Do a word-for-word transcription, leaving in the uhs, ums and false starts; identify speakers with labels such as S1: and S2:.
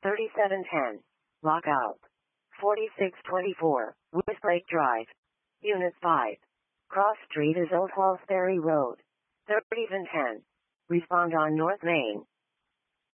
S1: thirty-seven ten. Lockout. forty-six twenty-four. Westlake Drive. Unit five. Cross Street is Old Hallsbury Road. thirty-seven ten. Respond on North Main.